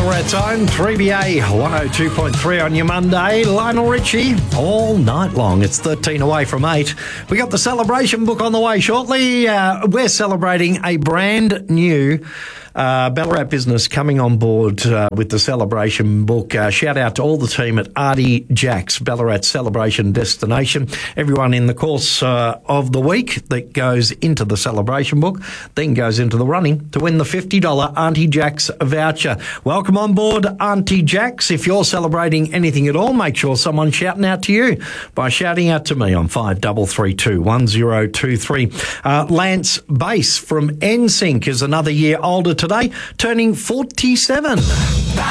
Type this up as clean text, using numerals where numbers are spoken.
Ballarat's own 3BA 102.3 on your Monday. Lionel Richie all night long. It's 13 away from 8. We got the celebration book on the way shortly. We're celebrating a brand new Ballarat business coming on board with the celebration book. Shout out to all the team at Artie Jacks, Ballarat celebration destination. Everyone in the course of the week that goes into the celebration book then goes into the running to win the $50 Auntie Jacks voucher. Welcome on board, Auntie Jacks. If you're celebrating anything at all, make sure someone's shouting out to you by shouting out to me on 5332 1023. Lance Bass from NSYNC is another year older today, turning 47.